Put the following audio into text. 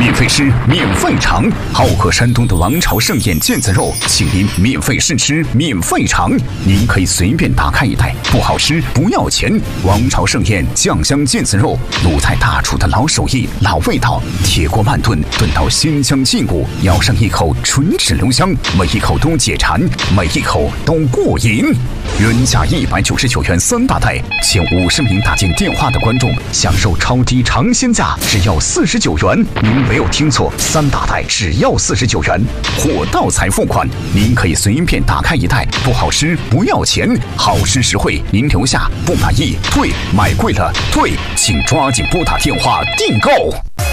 免费吃，免费尝，好喝山东的王朝盛宴腱子肉，请您免费试吃，免费尝。您可以随便打开一袋，不好吃不要钱。王朝盛宴酱香腱子肉，鲁菜大厨的老手艺、老味道，铁锅慢炖，炖到鲜香劲骨，咬上一口唇齿留香，每一口都解馋，每一口都过瘾。原价199元3大袋，前50名打进电话的观众享受超低尝鲜价，只要49元。您没有听错，3大袋只要49元，货到才付款。您可以随便打开一袋，不好吃不要钱，好吃实惠。您留下，不满意退，买贵了退，请抓紧拨打电话订购。